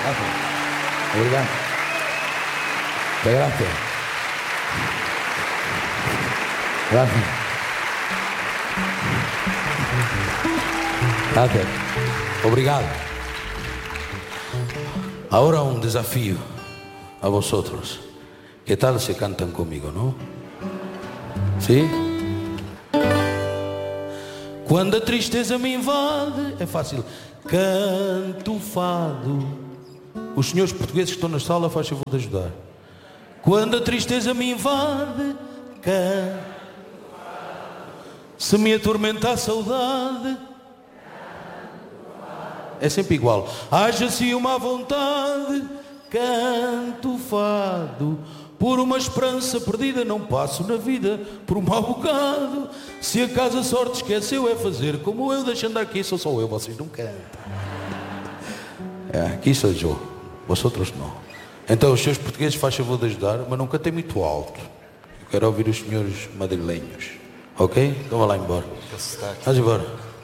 Obrigado. Gracias. Gracias. Gracias. Obrigado. Ahora un desafío a vosotros. ¿Qué tal se cantan conmigo, no? ¿Sí? Quando a tristeza me invade, é fácil. Canto fado. Os senhores portugueses que estão na sala, faz favor de ajudar. Quando a tristeza me invade, canto. Se me atormenta a saudade, é sempre igual. Haja assim uma vontade, canto fado. Por uma esperança perdida não passo na vida por um mau bocado. Se acaso a sorte esqueceu é fazer como eu, deixando aqui sou só eu, vocês não cantam. Aqui sou eu, vosotros não. Então os senhores portugueses faz favor de ajudar, mas não cantem muito alto. Eu quero ouvir os senhores madrilenhos. Ok? Então vá lá embora. Vamos embora.